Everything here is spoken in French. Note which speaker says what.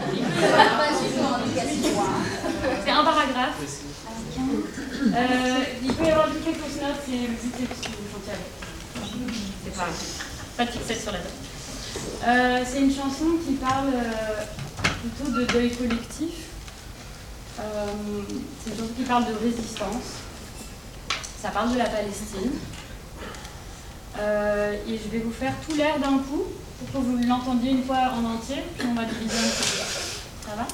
Speaker 1: C'est un paragraphe. Il peut y avoir quelques notes, c'est le but que vous chantez avec. C'est pas de fixette sur la date. C'est une chanson qui parle plutôt de deuil collectif. C'est une chanson qui parle de résistance. Ça parle de la Palestine. Et je vais vous faire tout l'air d'un coup pour que vous l'entendiez une fois en entier, puis on va diviser un petit peu. Ça va ?